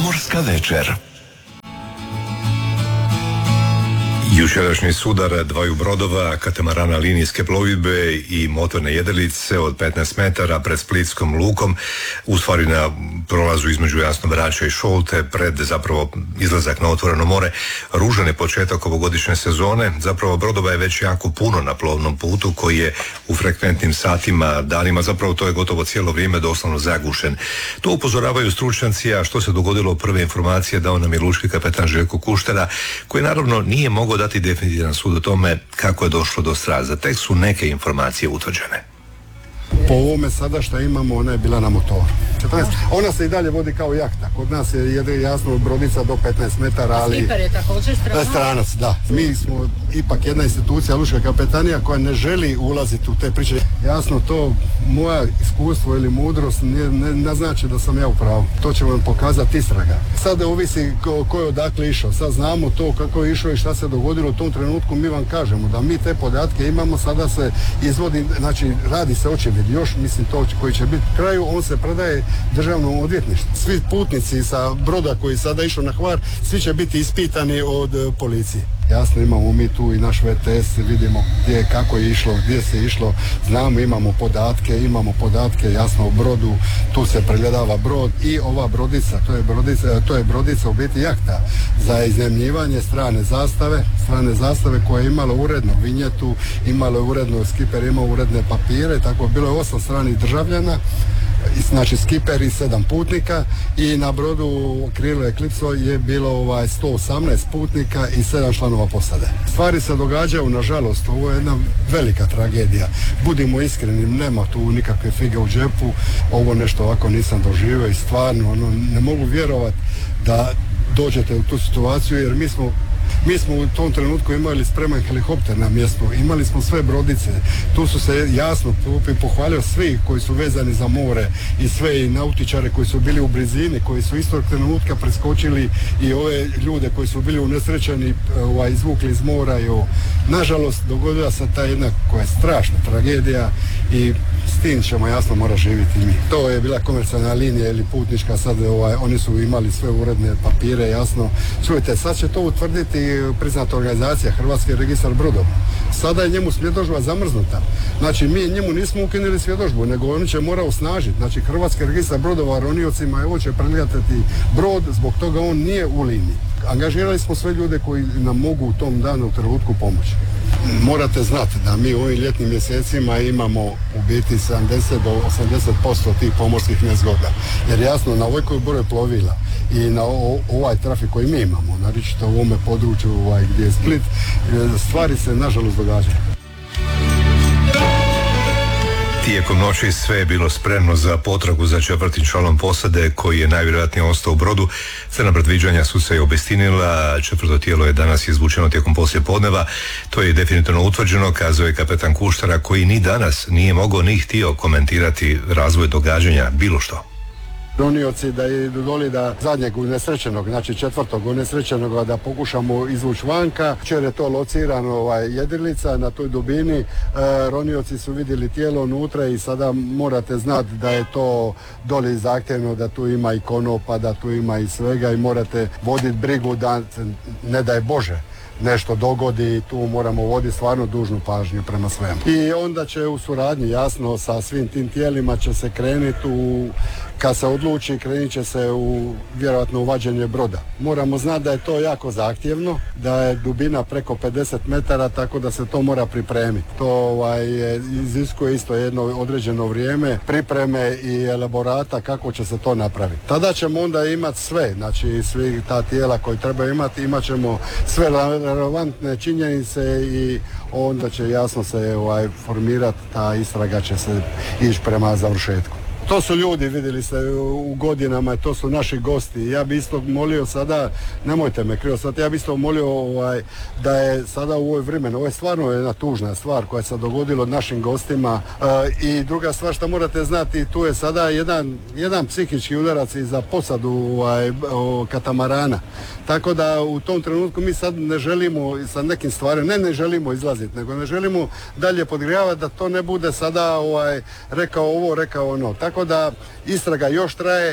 Pomorska večer. Jučerašnji sudar dvaju brodova, katamarana linijske plovidbe i motorne jedrilice od 15 metara pred Splitskom lukom, u stvari na prolazu između Jasno Brača i Šolte, pred zapravo izlazak na otvoreno more, ružan je početak ovogodišnje sezone. Zapravo brodova je već jako puno na plovnom putu koji je u frekventnim satima, danima, zapravo to je gotovo cijelo vrijeme doslovno zagušen. To upozoravaju stručnjaci, a što se dogodilo, prve informacije dao nam je lučki kapetan Željko Kuštera, koji naravno nije mogao dati definitivan sud o tome kako je došlo do straza. Tek su neke informacije utvrđene. Po ovome sada što imamo, ona je bila na motoru. Ona se i dalje vodi kao jahta. Kod nas je jasno brodica do 15 metara, ali... Skiper je također stranac? Stranac, da. Mi smo ipak jedna institucija, lučka kapetanija, koja ne želi ulaziti u te priče. Jasno, to moja iskustvo ili mudrost ne znači da sam ja u pravu. To će vam pokazati istraga. Sad ovisi ko je odakle išao. Sad znamo to kako je išao i šta se dogodilo u tom trenutku. Mi vam kažemo da mi te podatke imamo, sada se izvodi, znači radi se očevid. Još, mislim, to koji će biti kraju, on se predaje državnom odvjetništvu. Svi putnici sa broda koji sada išao na Hvar, svi će biti ispitani od policije. Jasno, imamo mi tu i naš VTS, vidimo gdje, kako je išlo, gdje se išlo, znamo, imamo podatke jasno o brodu, tu se pregledava brod i ova brodica, to je brodica u biti jahta za iznajmljivanje strane zastave koja je imala uredno vinjetu, imala je uredno, skiper imao uredne papire, tako bilo je 8 stranih državljana, znači skiper i 7 putnika, i na brodu Krilo Eclipso je bilo 118 putnika i 7 članova posade. Stvari se događaju, nažalost, ovo je jedna velika tragedija. Budimo iskreni, nema tu nikakve fige u džepu, ovo nešto ovako nisam doživio i stvarno ne mogu vjerovati da dođete u tu situaciju, jer mi smo u tom trenutku imali spreman helikopter na mjestu, imali smo sve brodice, tu su se jasno pohvalio svi koji su vezani za more i sve i nautičare koji su bili u blizini, koji su istog trenutka preskočili i ove ljude koji su bili unesrećeni izvukli iz mora i ovo. Nažalost, dogodila se ta jedna koja je strašna tragedija i s tim ćemo jasno mora živjeti mi. To je bila komercijalna linija ili putnička, sad oni su imali sve uredne papire, jasno. Čujte, sad će to utvrditi priznata organizacija, Hrvatski registar brodova. Sada je njemu svjedodžba zamrznuta. Znači, mi njemu nismo ukinuli svjedodžbu, nego oni će mora osnažiti. Znači, Hrvatski registar brodova roniocima je hoće pregledati brod, zbog toga on nije u liniji. Angažirali smo sve ljude koji nam mogu u tom danu u trenutku pomoći. Morate znati da mi u ovim ljetnim mjesecima imamo u biti 70 do 80% tih pomorskih nezgoda. Jer jasno, na ovoj broj plovila i na ovaj trafik koji mi imamo, naročito u ovome području gdje je Split, stvari se nažalost događaju. Tijekom noći sve je bilo spremno za potragu za četvrtim članom posade koji je najvjerojatnije ostao u brodu. Crna predviđanja su se obistinila, četvrto tijelo je danas izvučeno tijekom poslijepodneva. To je definitivno utvrđeno, kazao je kapetan Kuštara, koji ni danas nije mogao ni htio komentirati razvoj događanja, bilo što. Ronioci da idu doli da zadnjeg unesrećenog, znači četvrtog unesrećenog, da pokušamo izvući vanka. Čer je to locirano jedrilica na toj dubini. Ronioci su vidjeli tijelo unutra i sada morate znati da je to doli zahtjevno, da tu ima i konopa, da tu ima i svega i morate voditi brigu da ne daj Bože nešto dogodi, tu moramo voditi stvarno dužnu pažnju prema svemu. I onda će u suradnji, jasno, sa svim tim tijelima će se krenuti kad se odluči, krenit će se vjerojatno u vađenje broda. Moramo znati da je to jako zahtjevno, da je dubina preko 50 metara, tako da se to mora pripremiti. To iziskuje isto jedno određeno vrijeme, pripreme i elaborata kako će se to napraviti. Tada ćemo onda imati sve, znači svi ta tijela koje treba imati, imat ćemo sve relevantne činjenice i onda će jasno se formirati, ta istraga će se ići prema završetku. To su ljudi, vidjeli ste u godinama, to su naši gosti. Ja bi isto molio sada, nemojte me krivo sad, ja bi isto molio da je sada u ovoj vremenu, ovo je stvarno jedna tužna stvar koja se dogodila od našim gostima. I druga stvar što morate znati, tu je sada jedan psihički udarac i za posadu katamarana. Tako da u tom trenutku mi sad ne želimo sa nekim stvarima, ne želimo izlaziti, nego ne želimo dalje podgrijavati da to ne bude sada rekao ovo, rekao ono. Tako da istraga još traje,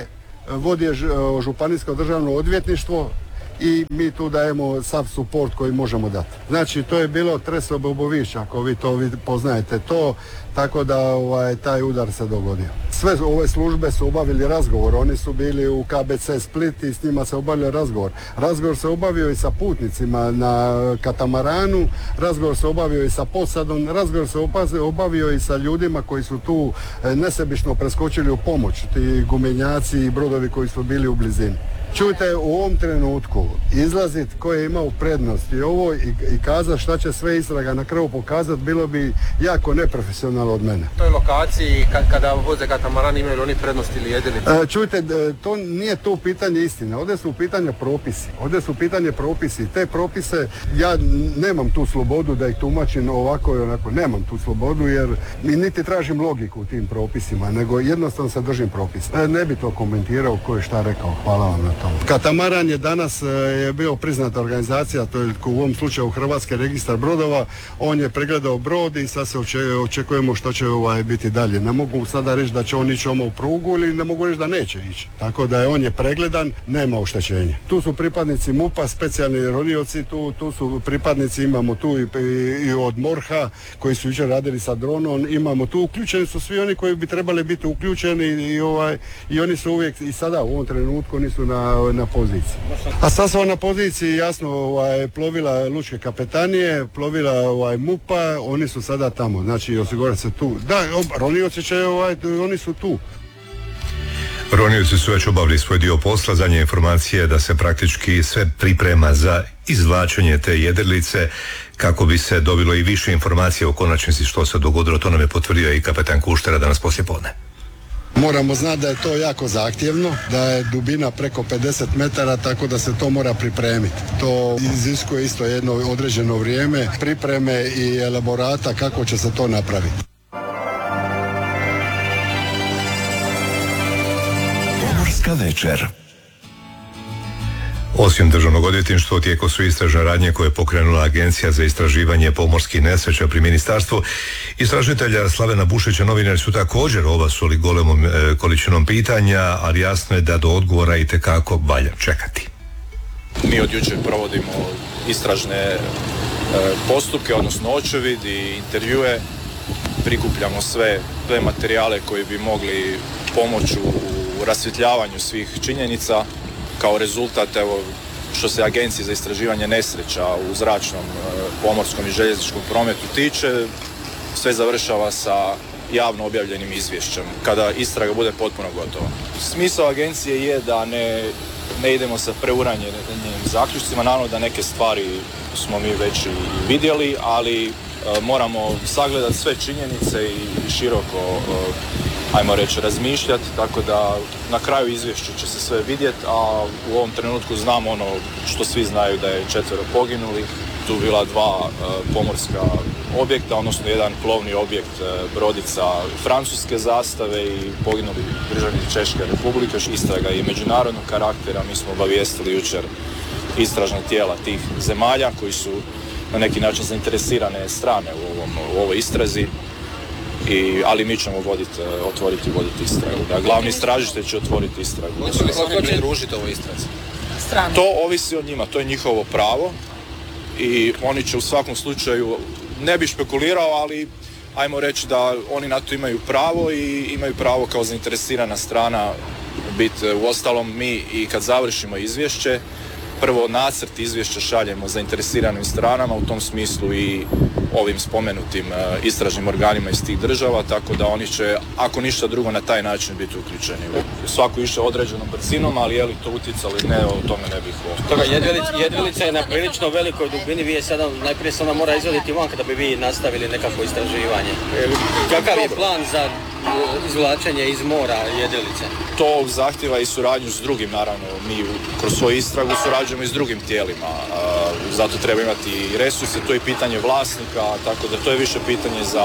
vodi je županijsko državno odvjetništvo i mi tu dajemo sav suport koji možemo dati. Znači, to je bilo Tresobović, ako vi to poznajete to, tako da taj udar se dogodio. Sve ove službe su obavili razgovor, oni su bili u KBC Split i s njima se obavio razgovor. Razgovor se obavio i sa putnicima na katamaranu, razgovor se obavio i sa posadom, razgovor se obavio i sa ljudima koji su tu nesebično preskočili u pomoć, ti gumenjaci i brodovi koji su bili u blizini. Čujte, u ovom trenutku izlazit ko je imao prednost i ovo i kazati šta će sve istraga na kraju pokazati bilo bi jako neprofesionalno od mene. U toj lokaciji kada voze katamaran imaju li oni prednost ili jedinice? Čujte, to nije to pitanje istine, ovdje su u pitanje propisi. Te propise, ja nemam tu slobodu da ih tumačim ovako i onako, nemam tu slobodu jer niti tražim logiku u tim propisima, nego jednostavno se držim propisa. Ne bi to komentirao ko je šta rekao, hvala vam na to. Katamaran je danas je bio priznata organizacija, to je u ovom slučaju Hrvatski registar brodova, on je pregledao brod i sad se očekujemo što će biti dalje. Ne mogu sada reći da će on ići u prugu ili ne mogu reći da neće ići. Tako da on je pregledan, nema oštećenja. Tu su pripadnici MUP-a, specijalni ronioci, tu su pripadnici, imamo tu i od MORH-a koji su jučer radili sa dronom, imamo tu, uključeni su svi oni koji bi trebali biti uključeni i oni su uvijek i sada u ovom trenutku oni su na poziciji. A sad su na poziciji jasno plovila lučke kapetanije, plovila MUP-a, oni su sada tamo, znači osigurati se tu. Da, ronioci će, oni su tu. Ronioci su već obavili svoj dio posla, zadnje informacije da se praktički sve priprema za izvlačenje te jedrilice kako bi se dobilo i više informacija o konačnici što se dogodilo, to nam je potvrdio i kapetan Kuštera danas poslijepodne. Moramo znati da je to jako zahtjevno, da je dubina preko 50 metara, tako da se to mora pripremiti. To iziskuje isto jedno određeno vrijeme, pripreme i elaborata kako će se to napraviti. Pomorska večer. Osim državnog odvjetništva, u tijeku su istražne radnje koje je pokrenula Agencija za istraživanje pomorskih nesreća pri ministarstvu. Istražitelja Slavena Bušića novinari su također obasuli golemom količinom pitanja, ali jasno je da do odgovora itekako valja čekati. Mi od jučer provodimo istražne postupke, odnosno očevid i intervjue. Prikupljamo sve materijale koji bi mogli pomoći u rasvjetljavanju svih činjenica. Kao rezultat, evo, što se Agencije za istraživanje nesreća u zračnom, pomorskom i željezničkom prometu tiče, sve završava sa javno objavljenim izvješćem, kada istraga bude potpuno gotova. Smisao agencije je da ne idemo sa preuranjenim zaključcima, naravno da neke stvari smo mi već i vidjeli, ali moramo sagledati sve činjenice i široko ajmo reći, razmišljati, tako da na kraju izvješća će se sve vidjeti, a u ovom trenutku znamo ono što svi znaju, da je 4 poginuli, tu bila 2 pomorska objekta, odnosno jedan plovni objekt brodica francuske zastave i poginuli državljani Češke republike. Istraga je međunarodnog karaktera, mi smo obavijestili jučer istražna tijela tih zemalja koji su na neki način zainteresirane strane u ovoj istrazi. Ali mi ćemo otvoriti istragu. Da, glavni istražitelj će otvoriti istragu. Hoće li se oni pridružiti ovoj istrazi? To ovisi od njima, to je njihovo pravo i oni će u svakom slučaju, ne bi špekulirao, ali ajmo reći da oni na to imaju pravo i imaju pravo kao zainteresirana strana biti. Uostalom mi i kad završimo izvješće, prvo nacrt izvješća šaljemo zainteresiranim stranama, u tom smislu i ovim spomenutim istražnim organima iz tih država, tako da oni će, ako ništa drugo, na taj način biti uključeni. Svako išao određenom brzinom, ali je li to utjecalo ili ne, o tome ne bih Toga jedrilica je na prilično velikoj dubini, vi je sada, najprije se ona mora izvaditi van kada bi vi nastavili nekakvo istraživanje. Kakav je plan za izvlačenje iz mora jedrilice? To zahtjeva i suradnju s drugim, naravno. Mi kroz svoju istragu surađujemo i s drugim tijelima. Zato treba imati i resurse, to je pitanje vlasnika, tako da to je više pitanje za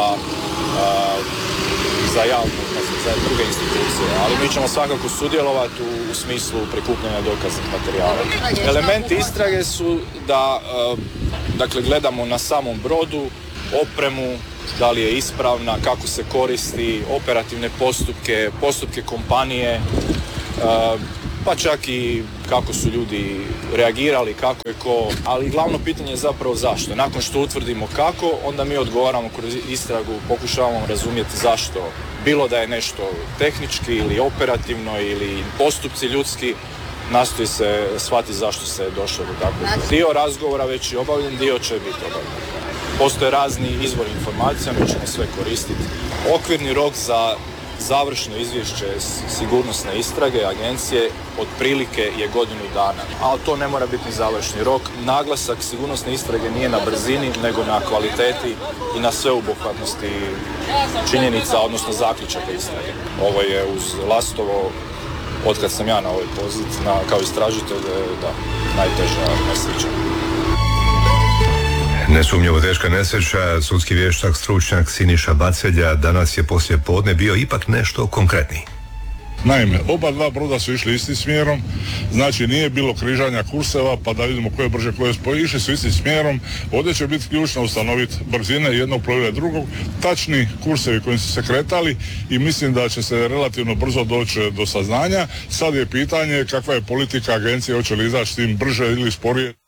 javno, za druge institucije. Ali mi ćemo svakako sudjelovati u smislu prikupljanja dokaznih materijala. Elementi istrage su da dakle, gledamo na samom brodu opremu, da li je ispravna, kako se koristi, operativne postupke kompanije. pa čak i kako su ljudi reagirali, kako je ko, ali glavno pitanje je zapravo zašto. Nakon što utvrdimo kako, onda mi odgovaramo kroz istragu, pokušavamo razumjeti zašto. Bilo da je nešto tehnički ili operativno ili postupci ljudski, nastoji se shvatiti zašto se je došlo do takvog. Dio razgovora već je obavljen, dio će biti obavljen. Postoje razni izvori informacija, mi ćemo sve koristiti. Okvirni rok za završno izvješće sigurnosne istrage agencije otprilike je godinu dana, ali to ne mora biti ni završni rok. Naglasak sigurnosne istrage nije na brzini, nego na kvaliteti i na sveobuhvatnosti činjenica, odnosno zaključaka istrage. Ovo je uz Lastovo, otkad sam ja na ovoj poziciji, kao istražitelj, da, najteža nesreća. Nesumnjivo teška nesreća, sudski vještak, stručnjak Siniša Bacelja danas je poslije podne bio ipak nešto konkretniji. Naime, oba dva broda su išli istim smjerom, znači nije bilo križanja kurseva pa da vidimo ko je brže, ko je spoj, išli su istim smjerom. Ovdje će biti ključno ustanoviti brzine jednog plovila i drugog, tačni kursevi kojim su se kretali i mislim da će se relativno brzo doći do saznanja. Sad je pitanje kakva je politika agencije, hoće li izaći s tim brže ili sporije.